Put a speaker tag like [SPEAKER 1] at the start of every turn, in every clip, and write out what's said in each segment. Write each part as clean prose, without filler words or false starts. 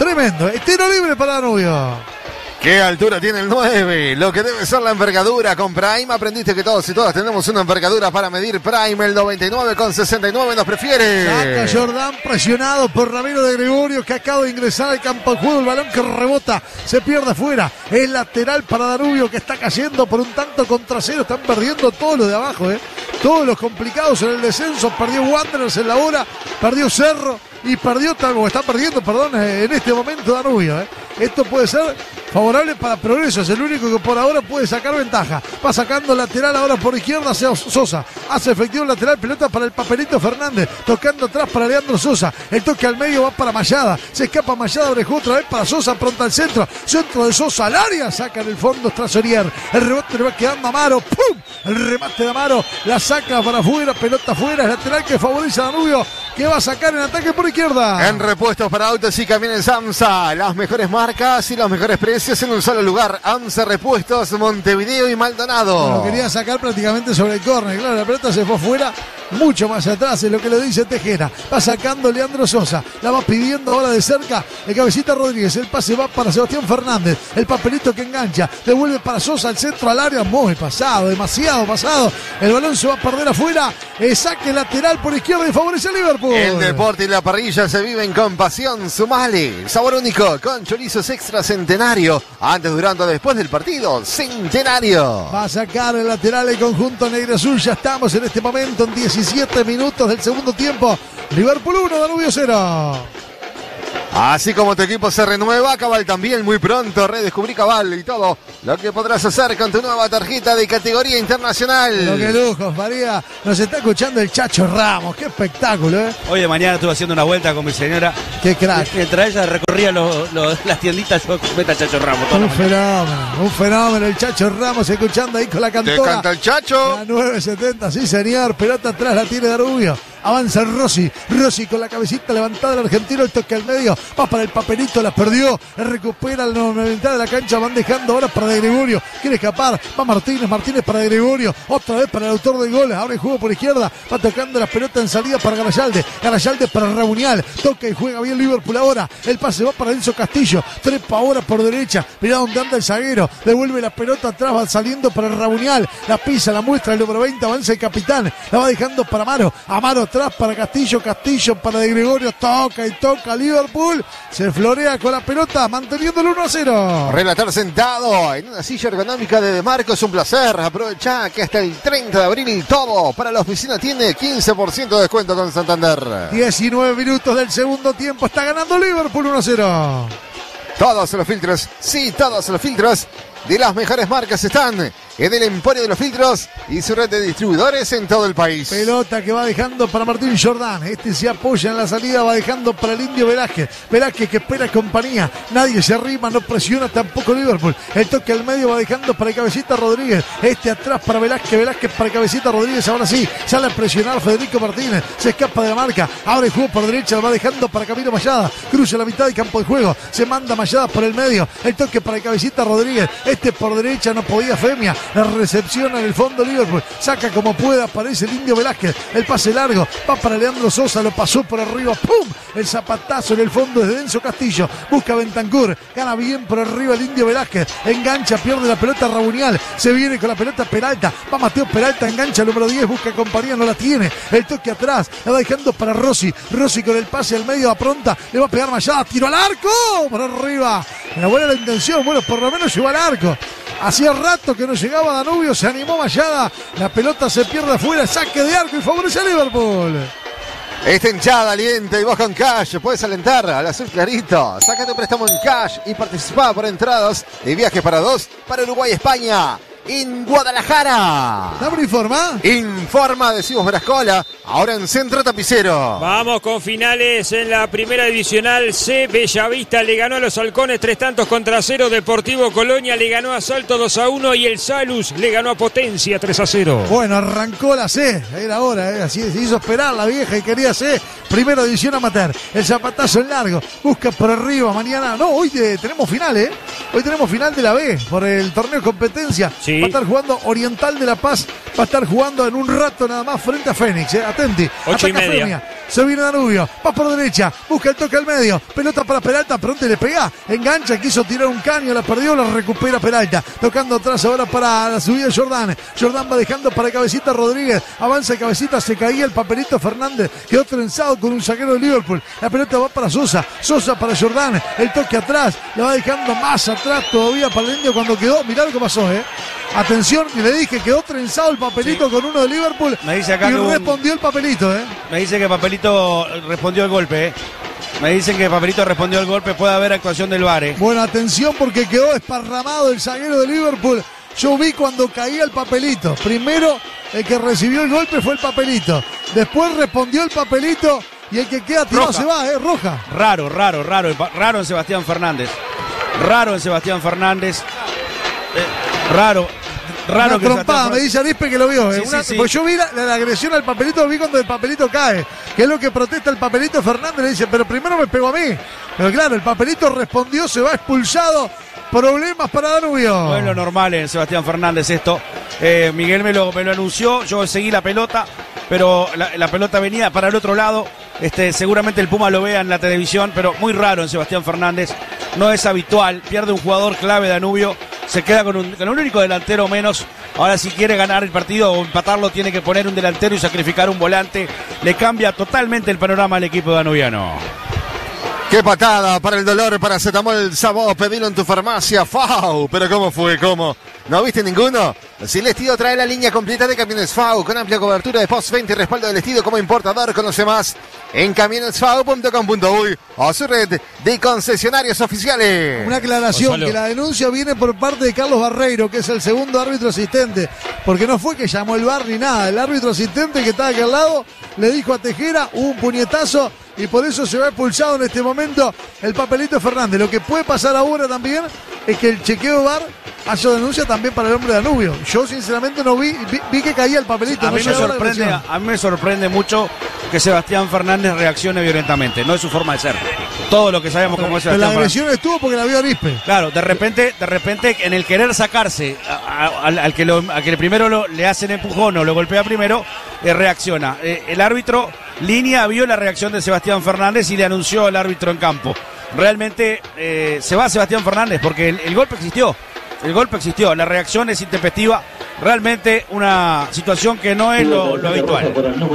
[SPEAKER 1] Tremendo. Tiro libre para Danubio.
[SPEAKER 2] ¿Qué altura tiene el 9? Lo que debe ser la envergadura con Prime. Aprendiste que todos y todas tenemos una envergadura para medir Prime. El 99,69 nos prefiere.
[SPEAKER 1] Saca Jordán presionado por Ramiro de Gregorio, que acaba de ingresar al campo de juego. El balón que rebota se pierde afuera. Es lateral para Danubio, que está cayendo por un tanto contra cero. Están perdiendo todos los de abajo, todos los complicados en el descenso. Perdió Wanderers en la hora, perdió Cerro y perdió, está perdiendo, en este momento Danubio. Esto puede ser favorable para Progreso, es el único que por ahora puede sacar ventaja. Va sacando lateral ahora por izquierda hacia Sosa. Hace efectivo el lateral, pelota para el Papelito Fernández. Tocando atrás para Leandro Sosa. El toque al medio va para Mayada. Se escapa Mayada, Brejó otra vez para Sosa, pronta al centro. Centro de Sosa al área, saca en el fondo Strasorier. El rebote le va quedando a Amaro. ¡Pum! El remate de Amaro la saca para afuera, pelota afuera. Es lateral que favorece a Danubio, que va a sacar en ataque por izquierda.
[SPEAKER 2] En repuestos para autos y camiones AMSA. Las mejores marcas y los mejores precios en un solo lugar. AMSA Repuestos, Montevideo y Maldonado.
[SPEAKER 1] Lo quería sacar prácticamente sobre el córner. Claro, la pelota se fue afuera, mucho más atrás, es lo que le dice Tejera. Va sacando Leandro Sosa. La va pidiendo ahora de cerca el Cabecita Rodríguez. El pase va para Sebastián Fernández. El Papelito que engancha. Devuelve para Sosa al centro, al área. Muy pasado, demasiado pasado. El balón se va a perder afuera. Saque lateral por izquierda y favorece a Liverpool.
[SPEAKER 2] El deporte y la parrilla se viven con pasión. Sumale. Sabor único con chorizos extra Centenario. Antes, durante o después del partido. Centenario.
[SPEAKER 1] Va a sacar el lateral el conjunto negro-azul. Ya estamos en este momento en 17 minutos del segundo tiempo. Liverpool 1, Danubio 0.
[SPEAKER 2] Así como tu equipo se renueva, Cabal también muy pronto. Redescubrí Cabal y todo lo que podrás hacer con tu nueva tarjeta de categoría internacional.
[SPEAKER 1] Lo que lujos, María. Nos está escuchando el Chacho Ramos. Qué espectáculo,
[SPEAKER 3] Hoy de mañana estuve haciendo una vuelta con mi señora.
[SPEAKER 1] Qué crack.
[SPEAKER 3] Mientras ella recorría las tienditas, yo meta Chacho Ramos.
[SPEAKER 1] Un fenómeno. El Chacho Ramos escuchando ahí con la cantora.
[SPEAKER 2] ¿Te canta el Chacho?
[SPEAKER 1] La 9.70, sí señor. Pelota atrás la tiene Danubio. Avanza Rossi con la cabecita levantada del argentino, el toque al medio, va para el Papelito, la perdió, recupera la mitad de la cancha, van dejando ahora para De Gregorio, quiere escapar, va Martínez para De Gregorio, otra vez para el autor del gol, ahora el juego por izquierda, va tocando la pelota en salida para Garayalde para Raunial, toca y juega bien Liverpool ahora, el pase va para Enzo Castillo, trepa ahora por derecha, mirá dónde anda el zaguero, devuelve la pelota atrás, va saliendo para Raunial, la pisa, la muestra, el número 20, avanza el capitán, la va dejando para Amaro atrás para Castillo para De Gregorio, toca Liverpool, se florea con la pelota, manteniendo el 1-0.
[SPEAKER 2] Relatar sentado en una silla ergonómica de Marco es un placer. Aprovecha que hasta el 30 de abril y todo para la oficina tiene 15% de descuento con Santander.
[SPEAKER 1] 19 minutos del segundo tiempo, está ganando Liverpool 1-0.
[SPEAKER 2] Todos los filtros, sí, todos los filtros de las mejores marcas están en el Emporio de los Filtros y su red de distribuidores en todo el país.
[SPEAKER 1] Pelota que va dejando para Martín Jordán. Se apoya en la salida, va dejando para el Indio Velázquez. Velázquez que espera compañía. Nadie se arrima, no presiona tampoco Liverpool. El toque al medio va dejando para el Cabecita Rodríguez. Atrás para Velázquez para el Cabecita Rodríguez. Ahora sí, sale a presionar Federico Martínez. Se escapa de la marca. Abre el juego por derecha, lo va dejando para Camilo Mayada. Cruza la mitad del campo de juego. Se manda Mayada por el medio. El toque para el Cabecita Rodríguez. Por derecha no podía Femia. La recepción en el fondo Liverpool. Saca como pueda, aparece el Indio Velázquez. El pase largo, va para Leandro Sosa, lo pasó por arriba. ¡Pum! El zapatazo en el fondo de Enzo Castillo. Busca Bentancur, gana bien por arriba el Indio Velázquez. Engancha, pierde la pelota Raunial. Se viene con la pelota Peralta. Va Mateo Peralta, engancha el número 10, busca compañía, no la tiene. El toque atrás, la va dejando para Rossi. Rossi con el pase al medio, apronta, le va a pegar Mayada, tiro al arco, por arriba. Era buena la intención, bueno, por lo menos llegó al arco. Hacía rato que no llegaba Danubio, se animó Mayada, la pelota se pierde afuera, saque de arco y favorece a Liverpool.
[SPEAKER 2] Esta hinchada alienta y vos con Cash puedes alentar al azul clarito. Saca tu préstamo en Cash y participa por entradas de viajes para dos para Uruguay, España. En Guadalajara.
[SPEAKER 1] ¿Dame informa?
[SPEAKER 2] Informa, decimos Verascola, ahora en Centro Tapicero.
[SPEAKER 4] Vamos con finales en la primera divisional C. Bellavista le ganó a los Halcones 3-0. Deportivo Colonia le ganó a Salto 2-1 y el Salus le ganó a Potencia 3-0.
[SPEAKER 1] Bueno, arrancó la C, era hora, así se hizo esperar la vieja y quería C. Primera división amateur, el zapatazo en largo, busca por arriba, mañana, no, hoy tenemos final, hoy tenemos final de la B por el torneo competencia.
[SPEAKER 4] Sí.
[SPEAKER 1] Va a estar jugando Oriental de La Paz va a estar jugando en un rato nada más frente a Fénix. Atenti.
[SPEAKER 4] 8:30.
[SPEAKER 1] Se viene Danubio, va por derecha, busca el toque al medio, pelota para Peralta, pronto le pega, engancha, quiso tirar un caño, la perdió, la recupera Peralta, tocando atrás ahora para la subida de Jordán va dejando para Cabecita Rodríguez, avanza Cabecita, se caía el Papelito Fernández, quedó trenzado con un zaguero de Liverpool, la pelota va para Sosa para Jordán, el toque atrás, la va dejando más atrás todavía para el Indio cuando quedó, mirá lo que pasó, Atención, que le dije, quedó trenzado el Papelito con uno de Liverpool.
[SPEAKER 5] Me dice acá
[SPEAKER 1] y
[SPEAKER 5] que
[SPEAKER 1] respondió el Papelito,
[SPEAKER 5] Me dice que Papelito respondió el golpe, Me dicen que Papelito respondió el golpe, puede haber actuación del VAR,
[SPEAKER 1] Bueno, atención porque quedó esparramado el zaguero de Liverpool. Yo vi cuando caía el Papelito. Primero, el que recibió el golpe fue el Papelito. Después respondió el Papelito y el que queda tirado se va, roja.
[SPEAKER 5] Raro en Sebastián Fernández. Raro
[SPEAKER 1] Una
[SPEAKER 5] que
[SPEAKER 1] trompada, me dice Arispe que lo vio.
[SPEAKER 5] Sí.
[SPEAKER 1] Pues yo vi la agresión al Papelito, lo vi cuando el Papelito cae, que es lo que protesta el Papelito Fernández. Le dice, pero primero me pegó a mí. Pero claro, el Papelito respondió, se va expulsado. Problemas para Danubio.
[SPEAKER 5] No es lo normal en Sebastián Fernández esto. Miguel me lo anunció, yo seguí la pelota, pero la pelota venía para el otro lado. Seguramente el Puma lo vea en la televisión, pero muy raro en Sebastián Fernández. No es habitual, pierde un jugador clave Danubio. Se queda con un único delantero menos. Ahora si quiere ganar el partido o empatarlo tiene que poner un delantero y sacrificar un volante. Le cambia totalmente el panorama al equipo danubiano.
[SPEAKER 2] Qué patada para el dolor, paracetamol Sabó, pedilo en tu farmacia. FAU, pero ¿cómo fue? ¿Cómo? ¿No viste ninguno? Silestido trae la línea completa de camiones FAU con amplia cobertura de post-venta y respaldo del estilo como importador. Conoce más en camionesfau.com.uy o su red de concesionarios oficiales.
[SPEAKER 1] Una aclaración, que la denuncia viene por parte de Carlos Barreiro, que es el segundo árbitro asistente, porque no fue que llamó el VAR ni nada. El árbitro asistente que estaba aquí al lado le dijo a Tejera, hubo un puñetazo y por eso se va expulsado en este momento el Papelito Fernández. Lo que puede pasar ahora también es que el chequeo VAR haya denuncia también para el hombre de Danubio. Yo sinceramente no vi que caía el Papelito.
[SPEAKER 5] A mí me sorprende mucho que Sebastián Fernández reaccione violentamente. No es su forma de ser. Todo lo que sabemos cómo es Sebastián
[SPEAKER 1] Fernández. La agresión estuvo porque la vio Arispe.
[SPEAKER 5] Claro, de repente en el querer sacarse al que primero le hacen empujón o lo golpea primero, reacciona. El árbitro Línea vio la reacción de Sebastián Fernández y le anunció al árbitro en campo. Realmente se va Sebastián Fernández porque el golpe existió. El golpe existió, la reacción es intempestiva, realmente una situación que no es lo habitual.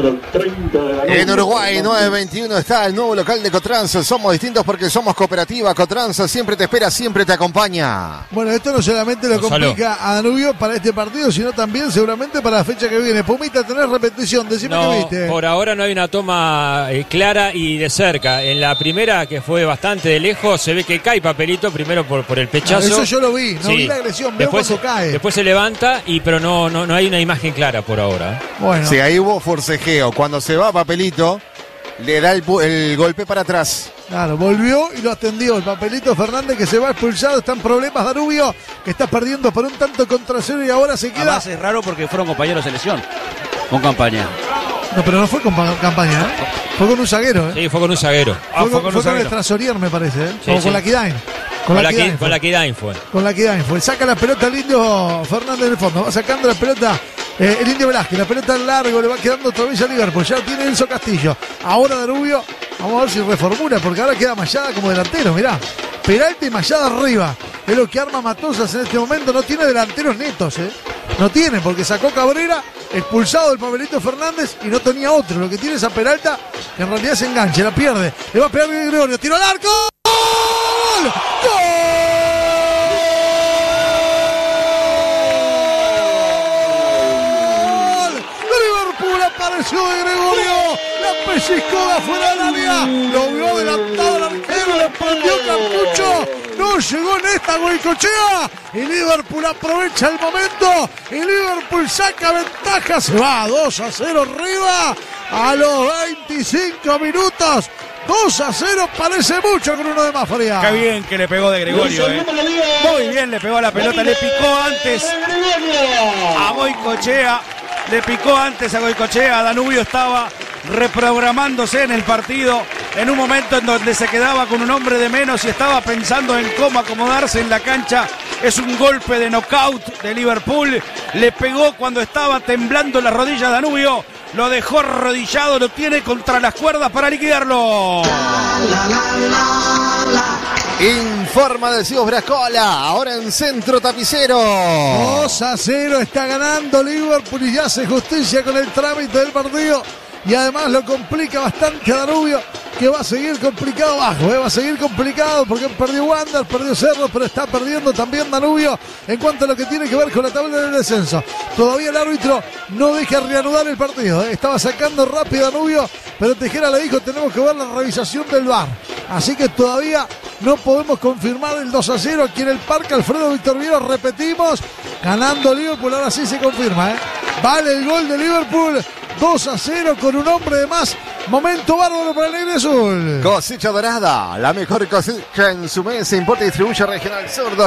[SPEAKER 2] En Uruguay 921 está el nuevo local de Cotranza. Somos distintos porque somos cooperativa. Cotranza siempre te espera, siempre te acompaña.
[SPEAKER 1] Bueno, esto no solamente lo complica a Danubio para este partido, sino también seguramente para la fecha que viene. Pumita, tenés repetición, decime qué viste.
[SPEAKER 4] Por ahora no hay una toma clara y de cerca. En la primera, que fue bastante de lejos, se ve que cae Papelito primero por el pechazo.
[SPEAKER 1] Eso yo lo vi, vi la agresión, veo cuando cae.
[SPEAKER 4] Después se levanta, pero no hay una imagen clara por ahora.
[SPEAKER 1] Bueno.
[SPEAKER 2] Sí, ahí hubo forcejeo. Cuando se va Papelito, le da el golpe para atrás.
[SPEAKER 1] Claro, volvió y lo atendió el Papelito Fernández, que se va expulsado. Está en problemas Danubio, que está perdiendo por un tanto contra cero y ahora se queda.
[SPEAKER 5] Además es raro porque fueron compañeros de selección con Campaña.
[SPEAKER 1] No, pero no fue con Campaña, Fue con un zaguero,
[SPEAKER 4] Sí, fue con un zaguero.
[SPEAKER 1] Fue con el Trasorier, me parece, O con la Kidain.
[SPEAKER 4] Con la Kidain fue.
[SPEAKER 1] Con la Kidain fue. Saca la pelota el Indio Fernández en el fondo. Va sacando la pelota el Indio Velázquez. La pelota al largo. Le va quedando otra vez a Liverpool. Ya tiene Enzo Castillo. Ahora Danubio. Vamos a ver si reformula. Porque ahora queda Mayada como delantero. Mirá. Peralta y Mayada arriba. Es lo que arma Matosas en este momento. No tiene delanteros netos, No tiene. Porque sacó Cabrera. Expulsado el Papelito Fernández. Y no tenía otro. Lo que tiene es a Peralta. Que en realidad se engancha. La pierde. Le va a pegar Gregorio. Tiro al arco. ¡Gol! Liverpool apareció de Gregorio, la pellizcó de afuera del área, lo vio adelantado el arquero, le prendió Campucho, no llegó en esta Goicochea y Liverpool aprovecha el momento y Liverpool saca ventaja, se va 2-0 arriba a los 25 minutos. 2-0 parece mucho con uno de más fría.
[SPEAKER 5] Qué bien que le pegó de Gregorio. Muy bien le pegó a la pelota, le picó antes a Goicochea. Le picó antes a Goicochea. Danubio estaba reprogramándose en el partido en un momento en donde se quedaba con un hombre de menos y estaba pensando en cómo acomodarse en la cancha. Es un golpe de knockout de Liverpool. Le pegó cuando estaba temblando la rodilla Danubio. Lo dejó arrodillado, lo tiene contra las cuerdas para liquidarlo.
[SPEAKER 2] Informa del Cibos Brascola, ahora en Centro Tapicero.
[SPEAKER 1] 2-0 está ganando Liverpool y ya hace justicia con el trámite del partido. Y además lo complica bastante a Danubio, que va a seguir complicado abajo, va a seguir complicado porque perdió Wander, perdió Cerro, pero está perdiendo también Danubio en cuanto a lo que tiene que ver con la tabla del descenso. Todavía el árbitro no deja reanudar el partido, estaba sacando rápido a Danubio, pero Tejera le dijo tenemos que ver la revisación del VAR. Así que todavía no podemos confirmar el 2-0 aquí en el Parque Alfredo Víctor Viero. Repetimos, ganando Liverpool, ahora sí se confirma. Vale el gol de Liverpool, 2-0 con un hombre de más. Momento bárbaro para el Negro Azul.
[SPEAKER 2] Cosecha Dorada, la mejor cosecha en su mes. Se importa y distribuye Regional Sur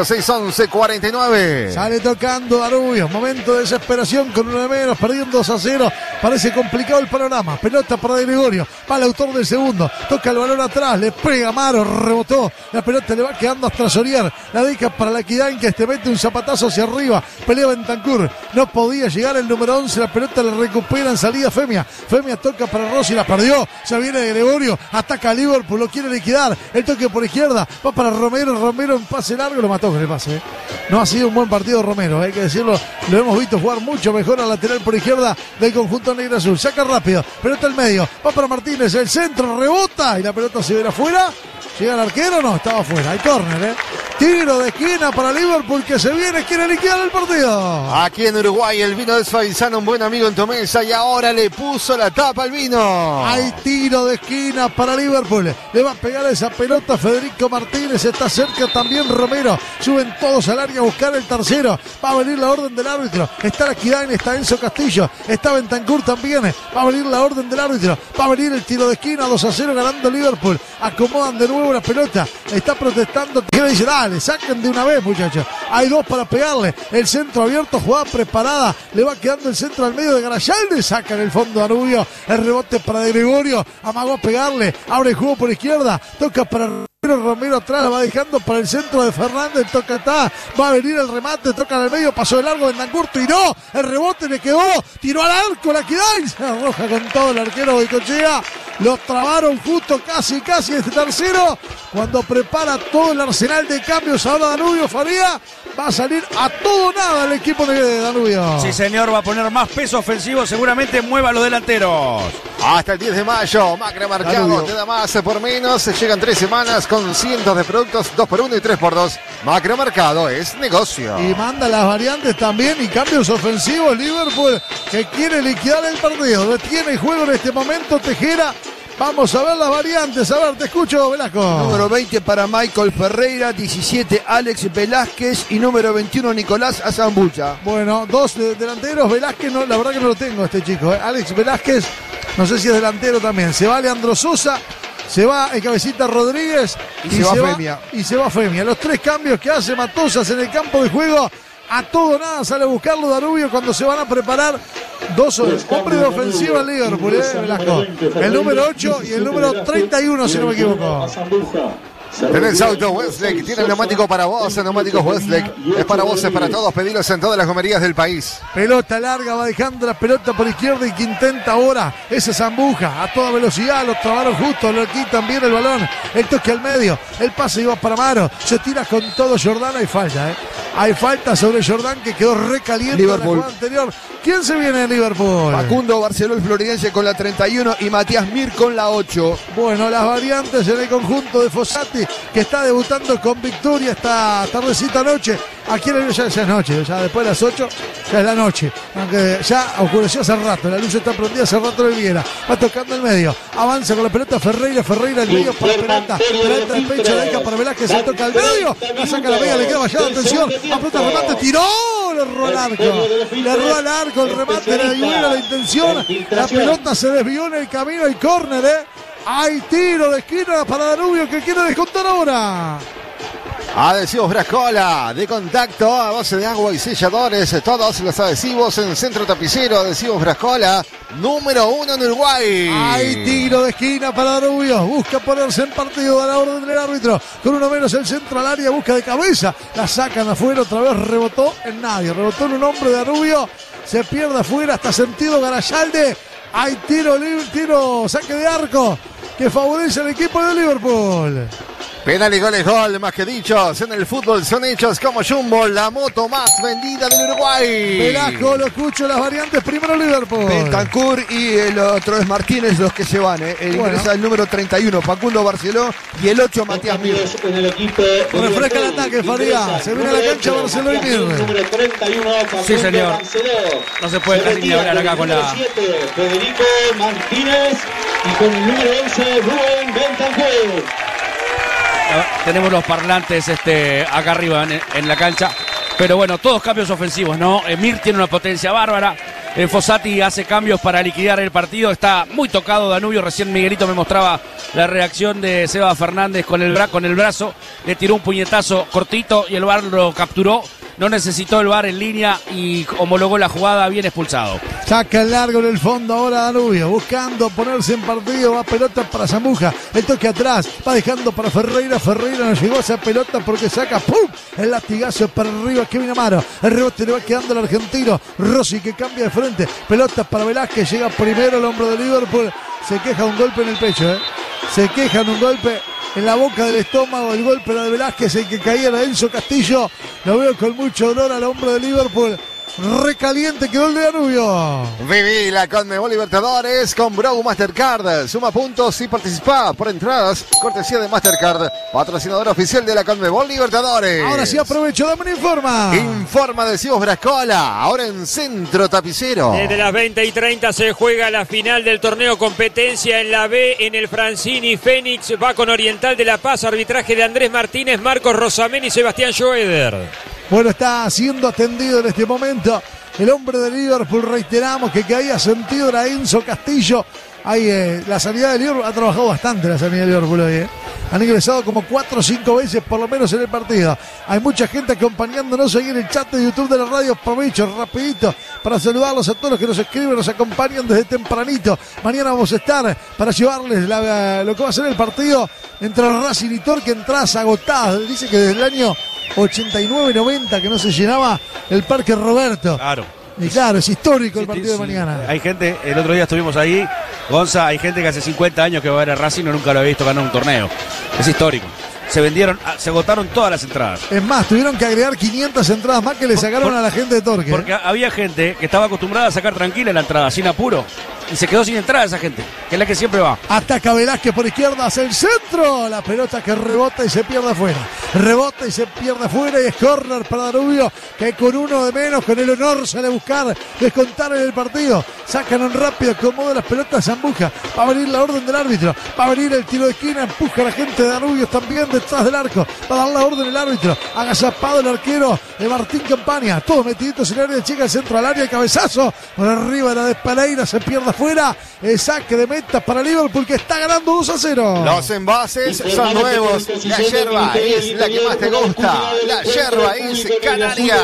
[SPEAKER 2] 506-11-49.
[SPEAKER 1] Sale tocando Danubio. Momento de desesperación con uno de menos, perdiendo 2-0. Parece complicado el panorama. Pelota para De Gregorio. Va el autor del segundo. Toca el balón atrás. Le pega Amaro. Rebotó. La pelota le va quedando hasta Sorier. La deja para la Equidad, que este mete un zapatazo hacia arriba. Pelea Bentancur. No podía llegar el número 11. La pelota le recupera en salida Femia. Femia toca para Rossi. La perdió, se viene de Gregorio, ataca a Liverpool, lo quiere liquidar, el toque por izquierda, va para Romero, Romero en pase largo, lo mató con el pase. No ha sido un buen partido Romero, hay que decirlo, lo hemos visto jugar mucho mejor al lateral por izquierda del conjunto negro azul. Saca rápido, pelota al medio, va para Martínez, el centro, rebota y la pelota se viene afuera. ¿Llega el arquero? No, estaba afuera. Hay córner, Tiro de esquina para Liverpool que se viene, quiere liquidar el partido.
[SPEAKER 2] Aquí en Uruguay el vino es Faisano, un buen amigo en tu mesa y ahora le puso la tapa al vino.
[SPEAKER 1] Hay tiro de esquina para Liverpool. Le va a pegar esa pelota Federico Martínez, está cerca también Romero. Suben todos al área a buscar el tercero. Va a venir la orden del árbitro. Está la Equidad, está Enzo Castillo, está Bentancur también. Va a venir la orden del árbitro. Va a venir el tiro de esquina, 2-0 ganando Liverpool. Acomodan de nuevo la pelota, está protestando, dice dale, saquen de una vez muchachos, hay dos para pegarle, el centro abierto, jugada preparada, le va quedando el centro al medio de Garayalde, saca en el fondo Danubio, el rebote para De Gregorio, amagó a pegarle, abre el juego por izquierda, toca para Romero atrás, la va dejando para el centro de Fernández, toca está, va a venir el remate, toca en el medio, pasó de largo Bentancur, tiró, el rebote le quedó, tiró al arco, la Equidad y se arroja con todo el arquero Goicoechea. Los trabaron justo casi este tercero. Cuando prepara todo el arsenal de cambios ahora Danubio Faría, va a salir a todo nada el equipo de Danubio.
[SPEAKER 5] Sí señor, va a poner más peso ofensivo, seguramente mueva a los delanteros.
[SPEAKER 2] Hasta el 10 de mayo, Macro Mercado
[SPEAKER 1] Danubio.
[SPEAKER 2] te da más por menos. Se llegan 3 semanas con cientos de productos 2x1 y 3x2. Macro Mercado es negocio.
[SPEAKER 1] Y manda las variantes también y cambios ofensivos Liverpool, que quiere liquidar el partido. Detiene el juego en este momento Tejera. Vamos a ver las variantes. A ver, te escucho, Velasco.
[SPEAKER 6] Número 20 para Michael Ferreira, 17 Alex Velázquez y número 21 Nicolás Azambucha.
[SPEAKER 1] Bueno, dos delanteros. Velázquez, no, la verdad que no lo tengo este chico. Alex Velázquez, no sé si es delantero también. Se va Leandro Sosa, se va el Cabecita Rodríguez
[SPEAKER 6] y se va Femia.
[SPEAKER 1] Y se va Femia. Los tres cambios que hace Matosas en el campo de juego. A todo nada sale a buscarlo Danubio cuando se van a preparar dos hombres de ofensiva en Liverpool, Velasco. El número 8 y el número 31, si no me equivoco.
[SPEAKER 2] Tenés auto Westlake, tiene neumático para vos, neumáticos Westlake. Es para vos, es para todos, pedilos en todas las gomerías del país.
[SPEAKER 1] Pelota larga, va dejando la pelota por izquierda y que intenta ahora esa Zambuja a toda velocidad, lo trabaron justo, lo quitan bien el balón, el toque al medio, el pase iba para Amaro, se tira con todo Jordán, hay falta, hay falta sobre Jordán que quedó recaliente en la jugada anterior. ¿Quién se viene de Liverpool?
[SPEAKER 6] Facundo Barceló, el floridense, con la 31 y Matías Mir con la 8.
[SPEAKER 1] Bueno, las variantes en el conjunto de Fossati, que está debutando con victoria esta tardecita noche. Aquí en el ya es noche, ya después de las 8 ya es la noche. Aunque ya oscureció hace rato, la luz está prendida hace rato de Viera. Va tocando el medio, avanza con la pelota Ferreira el medio para Peralta del pecho, deja para Velázquez, se toca al medio, la saca la media, le queda vallada, atención, aprieta el remate, tiró, le erró al arco, el remate le dio la intención, la pelota se desvió en el camino, el córner, Hay tiro de esquina para Danubio que quiere descontar ahora.
[SPEAKER 2] Adhesivos Brascola, de contacto a base de agua y selladores. Todos los adhesivos en Centro Tapicero. Adhesivos Brascola, número 1 en Uruguay.
[SPEAKER 1] Hay tiro de esquina para Danubio. Busca ponerse en partido a la orden del árbitro. Con uno menos el centro al área. Busca de cabeza. La sacan afuera. Otra vez rebotó en nadie. Rebotó en un hombre de Danubio. Se pierde afuera. Hasta sentido Garayalde. Hay tiro libre, tiro, saque de arco que favorece al equipo de Liverpool.
[SPEAKER 2] Penal y goles, gol, más que dichos. En el fútbol son hechos como Jumbo, la moto más vendida del Uruguay.
[SPEAKER 1] Velasco, lo escucho, las variantes. Primero Liverpool.
[SPEAKER 6] Bentancur y el otro es Martínez, los que se van. Ingresa el número 31, Facundo Barceló, y el 8, Matías Mir.
[SPEAKER 1] Refresca el ataque, Faría. Se viene a la cancha Barceló y Mir.
[SPEAKER 7] Número 31,
[SPEAKER 5] Sí, señor. No se puede casi ni hablar acá con la...
[SPEAKER 7] 7, Federico Martínez y con el número 11, Rubén Bentancur.
[SPEAKER 5] Tenemos los parlantes acá arriba en la cancha. Pero bueno, todos cambios ofensivos, ¿no? Mir tiene una potencia bárbara. Fossati hace cambios para liquidar el partido. Está muy tocado Danubio. Recién Miguelito me mostraba la reacción de Seba Fernández con el brazo. Le tiró un puñetazo cortito y el VAR lo capturó. No necesitó el VAR en línea y homologó la jugada, bien expulsado.
[SPEAKER 1] Saca el largo en el fondo ahora Danubio, buscando ponerse en partido, va pelota para Zambuja, el toque atrás, va dejando para Ferreira, Ferreira no llegó a esa pelota porque saca, ¡pum!, el latigazo para arriba, Kevin Amaro, el rebote le va quedando al argentino, Rossi que cambia de frente, pelota para Velázquez, llega primero el hombro de Liverpool, se queja un golpe en el pecho, se quejan un golpe en la boca del estómago, el golpe de Velázquez, el que caía era Enzo Castillo, lo veo con mucho dolor al hombro de Liverpool. Recaliente quedó el de Danubio.
[SPEAKER 2] Viví la Conmebol Libertadores con Brow Mastercard. Suma puntos y participa por entradas. Cortesía de Mastercard, patrocinador oficial de la Conmebol Libertadores.
[SPEAKER 1] Ahora sí aprovecho, dame una informa.
[SPEAKER 2] Informa Adhesivos Brascola, ahora en Centro Tapicero.
[SPEAKER 4] Desde las 20:30 se juega la final del torneo competencia en la B en el Francini. Fénix va con Oriental de La Paz, arbitraje de Andrés Martínez, Marcos Rosamén y Sebastián Schroeder.
[SPEAKER 1] Bueno, está siendo atendido en este momento el hombre de Liverpool, reiteramos que caía sentido era Enzo Castillo. Ahí la sanidad de Liverpool ha trabajado bastante, la sanidad de Liverpool hoy. Han ingresado como 4 o 5 veces por lo menos en el partido. Hay mucha gente acompañándonos ahí en el chat de YouTube de la radio. Aprovecho rapidito para saludarlos a todos los que nos escriben, nos acompañan desde tempranito. Mañana vamos a estar para llevarles lo que va a ser el partido entre Racing y Torque, entradas agotadas. Dice que desde el año 89-90 que no se llenaba el Parque Roberto.
[SPEAKER 5] Claro.
[SPEAKER 1] Y claro, es histórico el partido de mañana.
[SPEAKER 5] Hay gente, el otro día estuvimos ahí, Gonza, hay gente que hace 50 años que va a ver a Racing y nunca lo había visto ganar un torneo. Es histórico. Se agotaron todas las entradas.
[SPEAKER 1] Es más, tuvieron que agregar 500 entradas más que le sacaron a la gente de Torque.
[SPEAKER 5] Porque había gente que estaba acostumbrada a sacar tranquila la entrada, sin apuro. Y se quedó sin entrada esa gente, que es la que siempre va.
[SPEAKER 1] Ataca Velázquez por izquierda hacia el centro. La pelota que rebota y se pierde afuera. Rebota y se pierde afuera y es córner para Danubio, que con uno de menos, con el honor sale a buscar descontar en el partido. Sacan un rápido acomodo las pelotas, Zambuja. Va a venir la orden del árbitro. Va a venir el tiro de esquina. Empuja a la gente de Danubio también detrás del arco. Va a dar la orden el árbitro. Agazapado el arquero de Martín Campaña. Todos metiditos en el área chica, el centro al área, el cabezazo. Por arriba de la de Pereira, se pierde afuera. El saque de meta para Liverpool, que está ganando 2-0.
[SPEAKER 2] Los envases son nuevos. La yerba es la que más te gusta. La yerba es Canaria.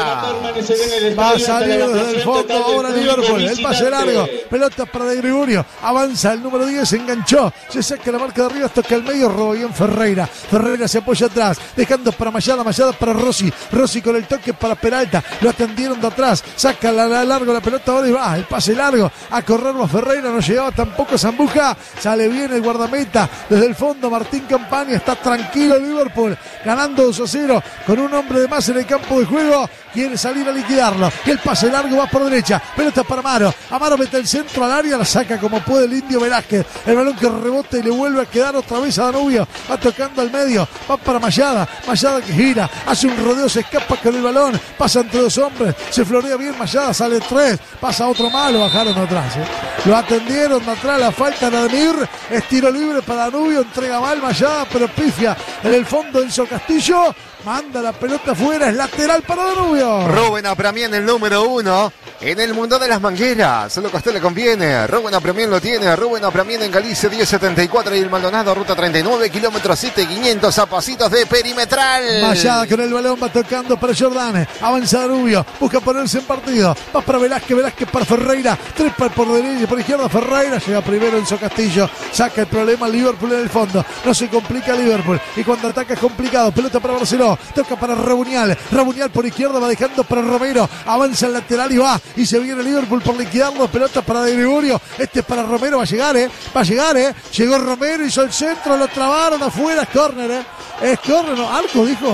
[SPEAKER 1] Va a salir desde el fondo ahora Liverpool. El pase largo. Pelota para De Gregorio. Avanza el número 10. Se enganchó. Se saca la marca de arriba. Toca el medio. Roba bien Ferreira. Ferreira se apoya atrás. Dejando para Mayada. Mayada para Rossi. Rossi con el toque para Peralta. Lo atendieron de atrás. Saca la largo la pelota ahora y va. El pase largo. A correr a Ferreira. No llegaba tampoco Zambuja. Sale bien el guardameta. Desde el fondo Martín Campaña. Está tranquilo Liverpool. Ganando 2-0. Con un hombre de más en el campo de juego. Quiere salir a liquidarlo. Y el pase largo va por derecha. Pelota para Amaro. Amaro mete el centro al área. La saca como puede el Indio Velázquez. El balón que rebota y le vuelve a quedar otra vez a Danubio. Va tocando al medio. Va para Mayada. Mayada que gira. Hace un rodeo. Se escapa con el balón. Pasa entre dos hombres. Se florea bien Mayada. Sale 3. Pasa otro más. Lo bajaron atrás. Lo atendieron de atrás. La falta de Ademir. Es tiro libre para Danubio. Entrega mal Mayada. Pero pifia en el fondo Enzo Castillo. Manda la pelota afuera. Es lateral para Danubio.
[SPEAKER 2] Rubén Apramián, el número 1. En el mundo de las mangueras, solo que a usted le conviene. Rubén Apremién lo tiene. Rubén Apremién en Galicia 1074 y el Maldonado, ruta 39, kilómetro 7500 a pasitos de perimetral.
[SPEAKER 1] Mayada con el balón, va tocando para Jordán. Avanza Danubio, busca ponerse en partido. Va para Velázquez, Velázquez para Ferreira. Trepa por derecha y por izquierda Ferreira. Llega primero Enzo Castillo. Saca el problema Liverpool en el fondo. No se complica Liverpool. Y cuando ataca es complicado. Pelota para Barceló. Toca para Rabunial. Rabunial por izquierda va dejando para Romero. Avanza el lateral y va. Y se viene Liverpool por liquidarlo. Pelota para De Gregorio. Este es para Romero. Va a llegar, Va a llegar, Llegó Romero, hizo el centro. Lo trabaron afuera. Es córner, Es córner. No, arco dijo.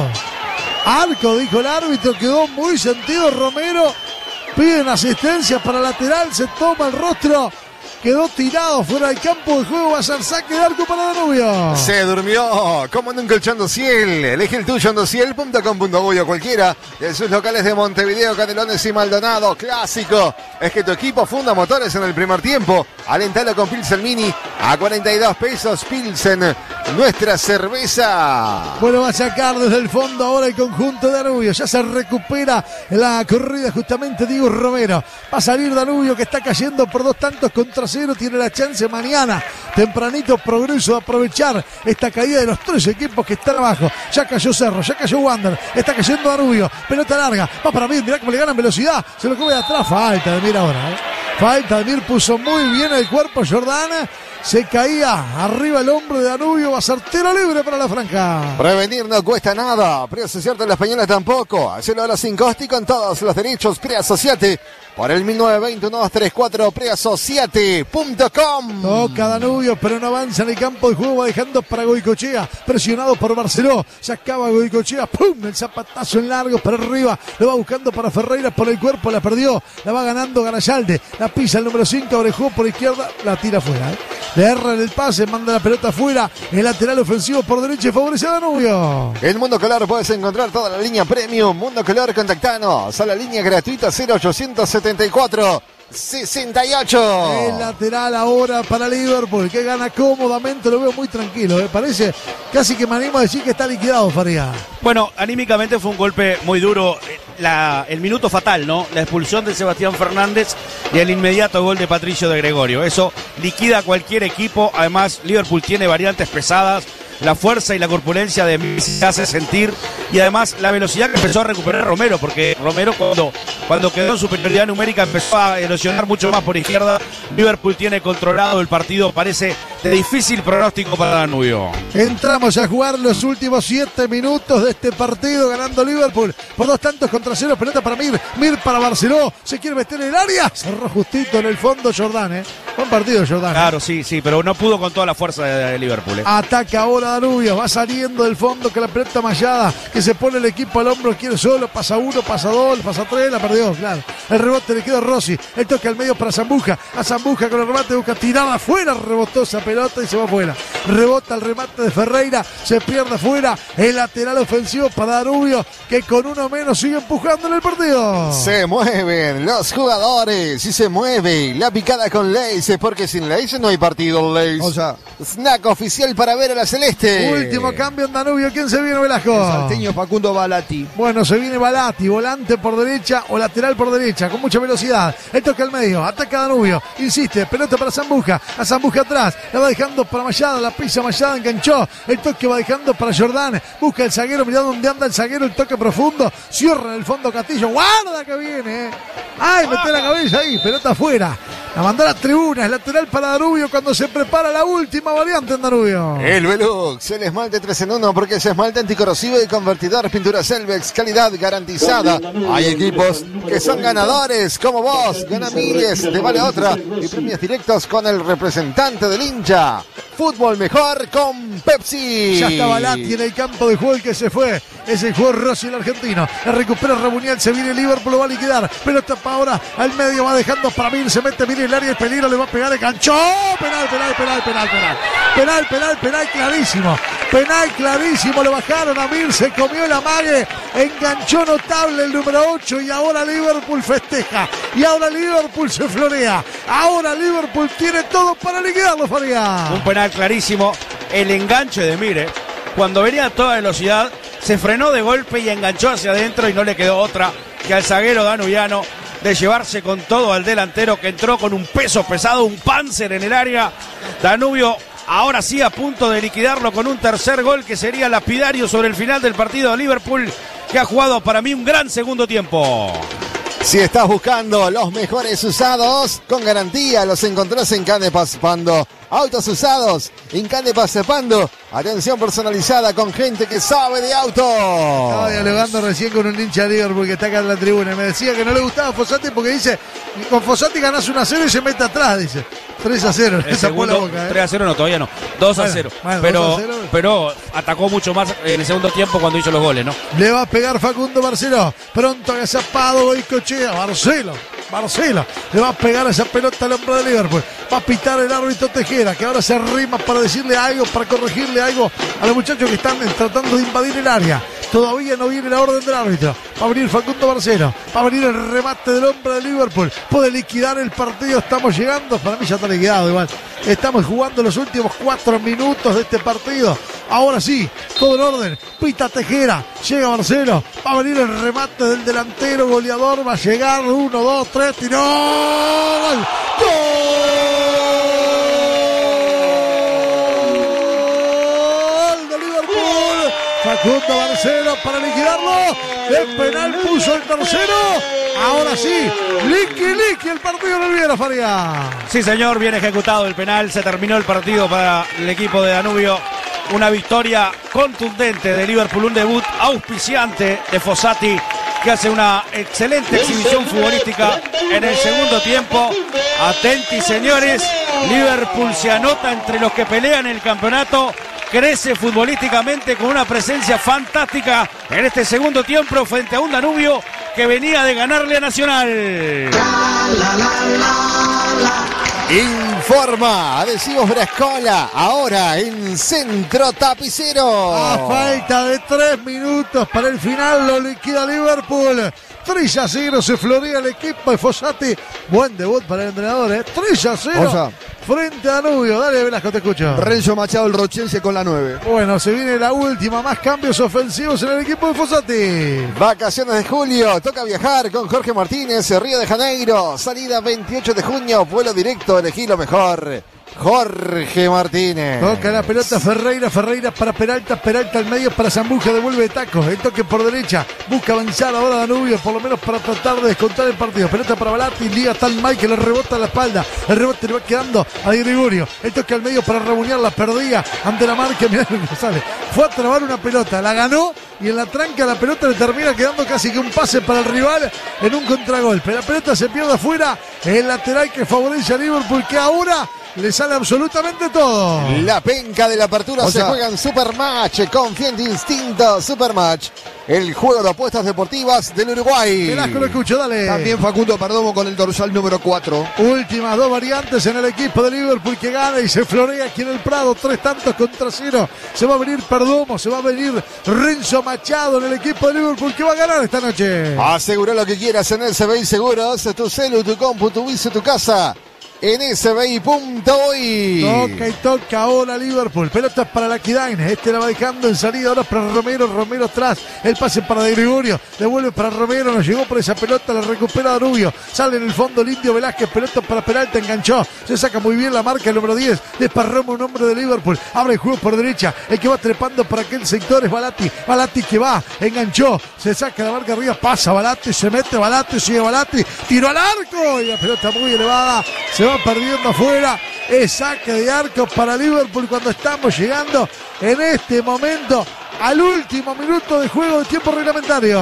[SPEAKER 1] Arco dijo el árbitro. Quedó muy sentido Romero. Piden asistencia para lateral. Se toma el rostro. Quedó tirado fuera del campo de juego. Va a ser saque de arco para Danubio.
[SPEAKER 2] Se durmió. Como nunca el Chondosiel. Elige el tuyo, chondosiel.com.uy o cualquiera de sus locales de Montevideo, Canelones y Maldonado. Clásico es que tu equipo funda motores en el primer tiempo. Alentalo con Pilsen Mini a 42 pesos. Pilsen, nuestra cerveza.
[SPEAKER 1] Bueno, va a sacar desde el fondo ahora el conjunto de Danubio. Ya se recupera la corrida justamente Diego Romero. Va a salir Danubio, que está cayendo por 2 tantos contra 0. Tiene la chance mañana, tempranito, Progreso, de aprovechar esta caída de los 3 equipos que están abajo. Ya cayó Cerro, ya cayó Wander, está cayendo Danubio. Pelota larga, va para Mir, mirá cómo le ganan velocidad. Se lo come de atrás, falta de Mir ahora, Falta de Mir, puso muy bien el cuerpo Jordana. Se caía arriba el hombro de Danubio. Va a ser tiro libre para la franja.
[SPEAKER 2] Prevenir no cuesta nada. Preasociarte en la española tampoco. Hacelo ahora sin costo y con todos los derechos. Preasociate por el 1920-1234. Preasociate.com.
[SPEAKER 1] Toca Danubio, pero no avanza en el campo de juego. Va dejando para Goicoechea. Presionado por Barceló. Se acaba Goicoechea. ¡Pum! El zapatazo en largo para arriba. Lo va buscando para Ferreira por el cuerpo. La perdió. La va ganando Garayalde. La pisa el número 5. Orejó por izquierda. La tira afuera. Le erra en el pase, manda la pelota afuera. El lateral ofensivo por derecha y favorece a Danubio.
[SPEAKER 2] En Mundo Color puedes encontrar toda la línea premium. Mundo Color, contactanos a la línea gratuita 0874 68.
[SPEAKER 1] El lateral ahora para Liverpool, que gana cómodamente. Lo veo muy tranquilo, Parece casi que me animo a decir que está liquidado, Faría.
[SPEAKER 5] Bueno, anímicamente fue un golpe muy duro. El minuto fatal, ¿no? La expulsión de Sebastián Fernández y el inmediato gol de Patricio de Gregorio. Eso liquida a cualquier equipo. Además, Liverpool tiene variantes pesadas. La fuerza y la corpulencia de Messi se hace sentir, y además la velocidad que empezó a recuperar Romero, porque Romero cuando quedó en superioridad numérica empezó a erosionar mucho más por izquierda. Liverpool tiene controlado el partido, parece de difícil pronóstico para Danubio.
[SPEAKER 1] Entramos a jugar los últimos 7 minutos de este partido, ganando Liverpool por 2 tantos contra 0. Pelota para Mir para Barceló, se quiere meter en el área, cerró justito en el fondo Jordán, Buen partido Jordán.
[SPEAKER 5] Claro, sí, pero no pudo con toda la fuerza de Liverpool.
[SPEAKER 1] Ataca ahora Danubio, va saliendo del fondo con la pelota Mayada, que se pone el equipo al hombro, quiere solo, pasa 1, pasa 2, pasa 3, la perdió, claro. El rebote le queda a Rossi, el toque al medio para Zambuja, a Zambuja con el remate, busca tirada afuera, rebotó esa pelota y se va afuera. Rebota el remate de Ferreira, se pierde afuera, el lateral ofensivo para Danubio, que con uno menos sigue empujando en el partido.
[SPEAKER 2] Se mueven los jugadores y se mueve la picada con Leise, porque sin Leise no hay partido, Leise.
[SPEAKER 6] O sea,
[SPEAKER 2] snack oficial para ver a la Celeste.
[SPEAKER 1] Último cambio en Danubio. ¿Quién se viene, Velasco?
[SPEAKER 6] el salteño Facundo Balati.
[SPEAKER 1] Bueno, se viene Balati, volante por derecha o lateral por derecha, con mucha velocidad. El toque al medio, ataca Danubio, insiste, pelota para Zambuja, a Zambuja atrás, la va dejando para Mayada, la pisa Mayada, enganchó, el toque va dejando para Jordán, busca el zaguero, mirá dónde anda el zaguero, el toque profundo, cierra en el fondo Castillo, guarda que viene, ay, mete la cabeza ahí, pelota afuera. La mandó a la tribuna, es lateral para Danubio cuando se prepara la última variante en Danubio.
[SPEAKER 2] El Velux, el esmalte 3 en 1 porque es esmalte anticorrosivo y convertidor, pintura Selvex, calidad garantizada. Hay equipos que son ganadores como vos, gana miles, te vale otra y premios directos con el representante del hincha. Fútbol mejor con Pepsi.
[SPEAKER 1] Ya está Balati en el campo de juego, el que se fue. Es el jugador Rossi, el argentino. La recupera Rabunial, se viene Liverpool, lo va a liquidar. Pelota para ahora, al medio va dejando para Mir, se mete Mir en el área, el peligro, le va a pegar, enganchó. Penal clarísimo. Penal clarísimo, lo bajaron a Mir, se comió el amague. Enganchó notable el número 8 y ahora Liverpool festeja. Y ahora Liverpool se florea. Ahora Liverpool tiene todo para liquidarlo, Faría.
[SPEAKER 5] Un penal clarísimo, el enganche de Mire, cuando venía a toda velocidad, se frenó de golpe y enganchó hacia adentro y no le quedó otra que al zaguero danubiano de llevarse con todo al delantero que entró con un peso pesado, un Panzer en el área. Danubio ahora sí a punto de liquidarlo con un tercer gol que sería lapidario sobre el final del partido de Liverpool, que ha jugado para mí un gran segundo tiempo.
[SPEAKER 2] Si estás buscando los mejores usados, con garantía los encontrás en Canepas Pando. Autos usados en Canepas Pando. Atención personalizada con gente que sabe de autos.
[SPEAKER 1] Estaba dialogando recién con un hincha de Liverpool que está acá en la tribuna. Me decía que no le gustaba Fossati porque dice, con Fossati ganás 1-0 y se mete atrás, dice. 3-0.
[SPEAKER 5] El segundo, 3-0 no, todavía no. 2-0.
[SPEAKER 1] Bueno,
[SPEAKER 5] pero
[SPEAKER 1] 2-0.
[SPEAKER 5] pero atacó mucho más en el segundo tiempo cuando hizo los goles, ¿no?
[SPEAKER 1] Le va a pegar Facundo Barceló. Pronto agazapado, Goicochea. Barceló. Le va a pegar esa pelota al hombre de Liverpool. Va a pitar el árbitro Tejera, que ahora se arrima para decirle algo, para corregirle algo a los muchachos que están tratando de invadir el área. Todavía no viene la orden del árbitro. Va a venir Facundo Barceló. Va a venir el remate del hombre de Liverpool. Puede liquidar el partido. Estamos llegando. Para mí ya está liquidado igual. Estamos jugando los últimos 4 minutos de este partido. Ahora sí, todo en orden. Pita Tejera. Llega Barceló. Va a venir el remate del delantero goleador. Va a llegar 1, 2, 3. Tiró. ¡Gol! ¡Gol de Liverpool! Facundo Barceló para liquidarlo. El penal puso el tercero. Ahora sí, liqui el partido del Viera Faria.
[SPEAKER 5] Sí, señor, bien ejecutado el penal. Se terminó el partido para el equipo de Danubio. Una victoria contundente de Liverpool, un debut auspiciante de Fossati, que hace una excelente exhibición futbolística en el segundo tiempo. Atenti, señores, Liverpool se anota entre los que pelean el campeonato. Crece futbolísticamente con una presencia fantástica en este segundo tiempo frente a un Danubio que venía de ganarle a Nacional.
[SPEAKER 2] Informa Adhesivos Brascola, ahora en Centro Tapicero.
[SPEAKER 1] A falta de 3 minutos para el final lo liquida Liverpool. 3-0 se florea el equipo de Fossati. Buen debut para el entrenador, 3-0 frente a Danubio. Dale, Velasco, te escucho.
[SPEAKER 6] Renzo Machado, el rochense, con la 9.
[SPEAKER 1] Bueno, se viene la última, más cambios ofensivos en el equipo de Fossati.
[SPEAKER 2] Vacaciones de julio, toca viajar con Jorge Martínez, Río de Janeiro. Salida 28 de junio, vuelo directo, elegí lo mejor. Jorge Martínez.
[SPEAKER 1] Toca la pelota Ferreira para Peralta al medio para Zambuja, devuelve de tacos, el toque por derecha, busca avanzar ahora Danubio, por lo menos para tratar de descontar el partido. Pelota para Balatti, liga tal Mike que le rebota a la espalda, el rebote le va quedando a Di Gregorio, el toque al medio para Rabuñar, la perdía ante la marca, mirá lo que sale, fue a trabar una pelota, la ganó y en la tranca la pelota le termina quedando casi que un pase para el rival en un contragolpe. La pelota se pierde afuera, el lateral que favorece a Liverpool, que ahora le sale absolutamente todo.
[SPEAKER 2] La penca de la apertura se juega en Supermatch. Confía en tu instinto. Supermatch, el juego de apuestas deportivas del Uruguay.
[SPEAKER 1] Velasco, lo escucho, dale.
[SPEAKER 6] También Facundo Perdomo con el dorsal número 4.
[SPEAKER 1] Últimas 2 variantes en el equipo de Liverpool, que gana y se florea aquí en el Prado. 3-0. Se va a venir Perdomo, se va a venir Renzo Machado en el equipo de Liverpool, que va a ganar esta noche.
[SPEAKER 2] Asegura lo que quieras en SBI Seguros. Tu celu, tu compu, tu vicio, tu casa. En SBI.uy.
[SPEAKER 1] Toca y toca ahora Liverpool. Pelotas para la Kidaine. Este la va dejando en salida ahora para Romero. Romero atrás. El pase para De Gregorio. Devuelve para Romero. No llegó por esa pelota. La recupera Danubio. Sale en el fondo el Indio Velázquez. Pelota para Peralta. Enganchó. Se saca muy bien la marca el número 10. Desparrama un hombre de Liverpool. Abre el juego por derecha. El que va trepando para aquel sector es Balatti. Balatti que va. Enganchó. Se saca la marca arriba. Pasa Balatti. Se mete Balatti. Sigue Balatti. Tiro al arco. Y la pelota muy elevada. Se va perdiendo afuera. Es saque de arco para Liverpool cuando estamos llegando en este momento al último minuto de juego de tiempo reglamentario.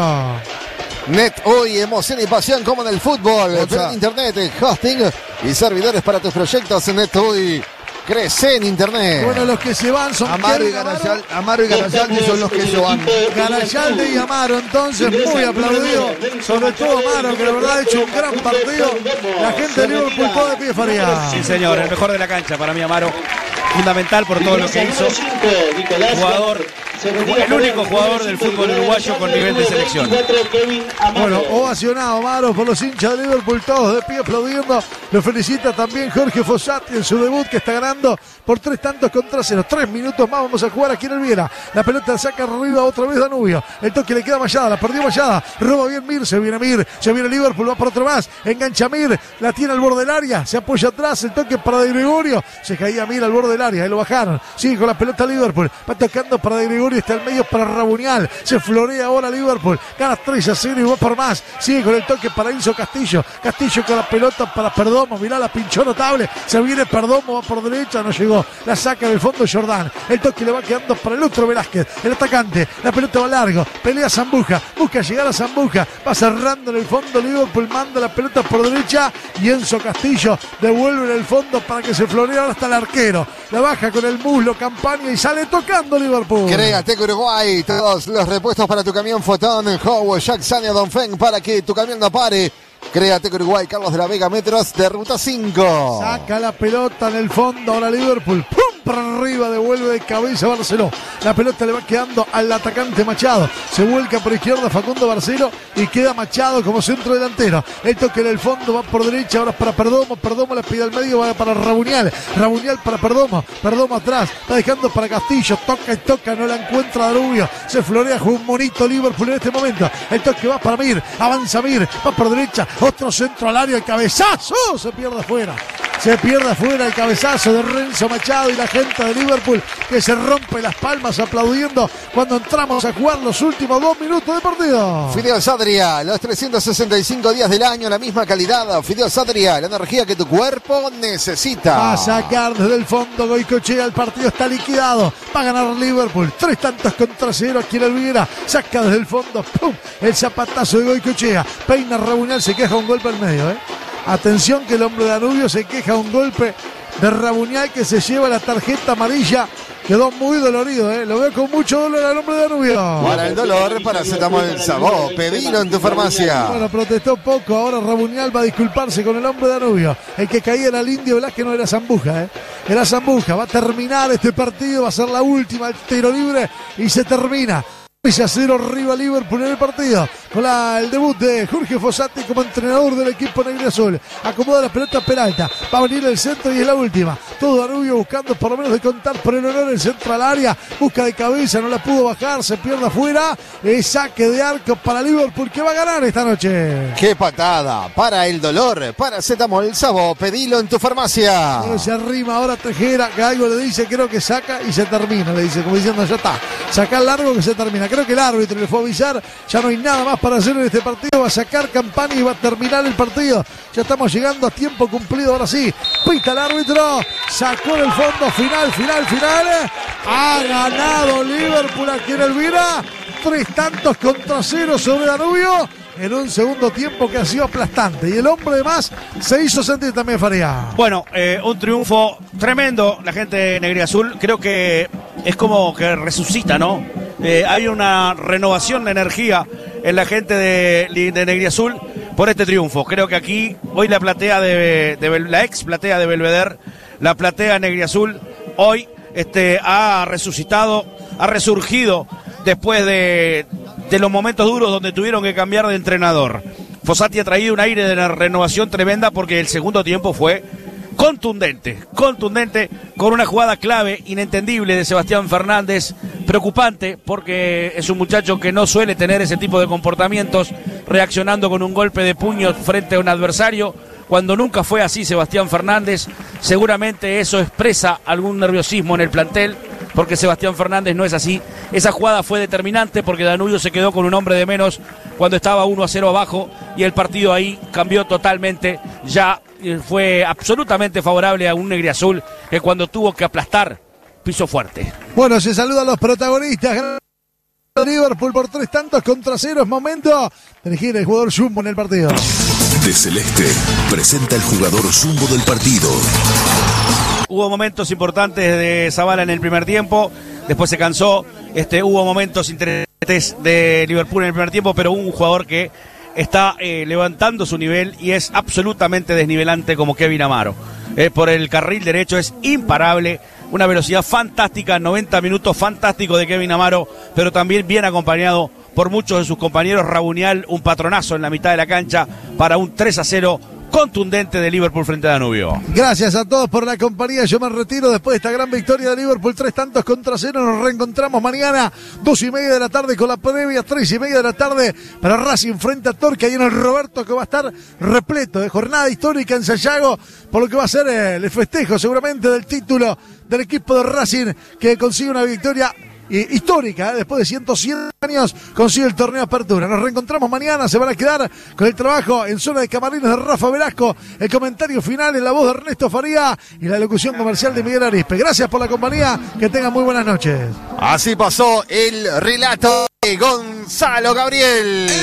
[SPEAKER 2] NetUy, emoción y pasión como en el fútbol. En internet, hosting y servidores para tus proyectos en NetUy. Crece en internet.
[SPEAKER 1] Bueno, los que se van son
[SPEAKER 6] Amaro y Garayalde son los que se van.
[SPEAKER 1] Garayalde y Amaro, entonces muy aplaudido. Sobre todo Amaro, que la verdad ha hecho un gran partido. La gente de Liverpool todo de pie, Faría.
[SPEAKER 5] Sí, señor, el mejor de la cancha para mí, Amaro. Fundamental por todo lo que hizo. Jugador el único jugador del fútbol uruguayo con nivel de selección.
[SPEAKER 1] Bueno, ovacionado, Amaro, por los hinchas de Liverpool, todos de pie aplaudiendo. Lo felicita también Jorge Fossati en su debut, que está ganando por 3-0. 3 minutos más vamos a jugar aquí en el Viera. La pelota la saca arriba otra vez Danubio. El toque le queda a Mayada, la perdió Mayada. Roba bien Mir, se viene Liverpool, va por otro más. Engancha Mir, la tiene al borde del área, se apoya atrás, el toque para De Gregorio. Se caía Mir al borde del área, ahí lo bajaron. Sigue con la pelota Liverpool, va tocando para De Gregorio, está al medio para Rabunial. Se florea ahora Liverpool, gana 3-0 y va por más. Sigue con el toque para Enzo Castillo. Castillo con la pelota para Perdomo, mirá, la pinchó notable. Se viene Perdomo, va por derecha, no llegó. La saca del fondo Jordán. El toque le va quedando para el otro Velázquez, el atacante. La pelota va largo, pelea Zambuja, busca llegar a Zambuja, va cerrando en el fondo Liverpool, manda la pelota por derecha y Enzo Castillo devuelve en el fondo para que se floree ahora hasta el arquero. La baja con el muslo Campaña y sale tocando Liverpool.
[SPEAKER 2] Créate Uruguay, todos los repuestos para tu camión Fotón, Howard, Jack Sania, Don Feng, para que tu camión no pare. Créate Uruguay, Carlos de la Vega, metros de ruta 5.
[SPEAKER 1] Saca la pelota en el fondo ahora Liverpool. ¡Pum! Para arriba, devuelve de cabeza Barceló. La pelota le va quedando al atacante Machado. Se vuelca por izquierda Facundo Barcelo y queda Machado como centro delantero. El toque en el fondo va por derecha, ahora para Perdomo. Perdomo le pide al medio, va para Rabunial. Rabunial para Perdomo. Perdomo atrás, va dejando para Castillo. Toca y toca, no la encuentra Danubio. Se florea con un monito Liverpool en este momento. El toque va para Mir, avanza Mir, va por derecha. Otro centro al área, el cabezazo. Se pierde afuera. Se pierde afuera el cabezazo de Renzo Machado y la gente de Liverpool que se rompe las palmas aplaudiendo cuando entramos a jugar los últimos 2 minutos de partido.
[SPEAKER 2] Fideos Adria, los 365 días del año, la misma calidad. Fideos Adria, la energía que tu cuerpo necesita.
[SPEAKER 1] Va a sacar desde el fondo Goicoechea, el partido está liquidado. Va a ganar Liverpool, 3-0 aquí en el Viera. Saca desde el fondo, ¡pum! El zapatazo de Goicoechea. Peina Rabunial, se queja un golpe al medio, Atención que el hombre de Danubio se queja un golpe de Rabunial que se lleva la tarjeta amarilla. Quedó muy dolorido, Lo veo con mucho dolor al hombre de Danubio.
[SPEAKER 2] Para el dolor, paracetamol Sabó, pedilo en tu farmacia.
[SPEAKER 1] Bueno, protestó poco, ahora Rabunial va a disculparse con el hombre de Danubio. El que caía era el Indio Velázquez, no era Zambuja, Era Zambuja, va a terminar este partido, va a ser la última, el tiro libre y se termina. 3-0 arriba Liverpool en el partido con el debut de Jorge Fossati como entrenador del equipo negro azul. Acomoda la pelota Peralta, va a venir el centro y es la última. Todo Danubio buscando por lo menos de contar por el honor el centro al área, busca de cabeza, no la pudo bajar, se pierde afuera. Saque de arco para Liverpool que va a ganar esta noche.
[SPEAKER 2] ¡Qué patada! Para el dolor, paracetamol Sabó, pedilo en tu farmacia.
[SPEAKER 1] Bueno, se arrima ahora Tejera, que algo le dice, creo que saca y se termina, le dice, como diciendo, ya está, saca el largo que se termina. Creo que el árbitro le fue a avisar, ya no hay nada más para hacer en este partido, va a sacar Campani y va a terminar el partido. Ya estamos llegando a tiempo cumplido, ahora sí, pita el árbitro, sacó del fondo, final. Ha ganado Liverpool aquí en Elvira, 3-0 sobre Danubio. En un segundo tiempo que ha sido aplastante. Y el hombre de más se hizo sentir también Faría.
[SPEAKER 5] Bueno, un triunfo tremendo. La gente de Negriazul creo que es como que resucita, ¿no? Hay una renovación de energía en la gente de Negriazul por este triunfo. Creo que aquí, hoy la platea la ex platea de Belvedere, la platea Negriazul, hoy ha resucitado, ha resurgido después de los momentos duros donde tuvieron que cambiar de entrenador. Fossati ha traído un aire de renovación tremenda porque el segundo tiempo fue contundente, con una jugada clave, inentendible de Sebastián Fernández, preocupante porque es un muchacho que no suele tener ese tipo de comportamientos, reaccionando con un golpe de puño frente a un adversario, cuando nunca fue así Sebastián Fernández. Seguramente eso expresa algún nerviosismo en el plantel, porque Sebastián Fernández no es así. Esa jugada fue determinante porque Danubio se quedó con un hombre de menos cuando estaba 1-0 abajo y el partido ahí cambió totalmente. Ya fue absolutamente favorable a un Negriazul que cuando tuvo que aplastar pisó fuerte.
[SPEAKER 1] Bueno, se saludan a los protagonistas. Liverpool por 3-0. Es momento de elegir el jugador Jumbo en el partido.
[SPEAKER 8] De Celeste presenta el jugador Jumbo del partido.
[SPEAKER 5] Hubo momentos importantes de Zavala en el primer tiempo, después se cansó. Hubo momentos interesantes de Liverpool en el primer tiempo, pero un jugador que está levantando su nivel y es absolutamente desnivelante como Kevin Amaro. Por el carril derecho es imparable, una velocidad fantástica, 90 minutos fantástico de Kevin Amaro, pero también bien acompañado por muchos de sus compañeros. Rabunial, un patronazo en la mitad de la cancha para un 3-0 contundente de Liverpool frente a Danubio.
[SPEAKER 1] Gracias a todos por la compañía. Yo me retiro después de esta gran victoria de Liverpool, 3-0. Nos reencontramos mañana 2:30 de la tarde con la previa, 3:30 de la tarde para Racing frente a Torque, ahí en el Roberto, que va a estar repleto de jornada histórica en Sayago, por lo que va a ser el festejo seguramente del título del equipo de Racing, que consigue una victoria histórica, después de 107 años consigue el torneo Apertura. Nos reencontramos mañana, se van a quedar con el trabajo en zona de camarines de Rafa Velasco, el comentario final en la voz de Ernesto Faría y la locución comercial de Miguel Arispe. Gracias por la compañía, que tengan muy buenas noches.
[SPEAKER 2] Así pasó el relato de Gonzalo Gabriel.